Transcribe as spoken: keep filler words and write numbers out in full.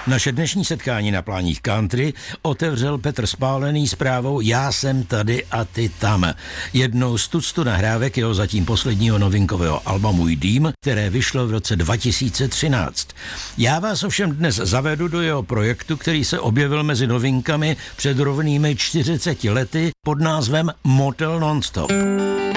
Naše dnešní setkání na pláních country otevřel Petr Spálený zprávou Já jsem tady a ty tam. Jednou z tuctu nahrávek jeho zatím posledního novinkového alba Můj dým, které vyšlo v roce dva tisíce třináct. Já vás ovšem dnes zavedu do jeho projektu, který se objevil mezi novinkami před rovnými čtyřiceti lety pod názvem Motel Nonstop.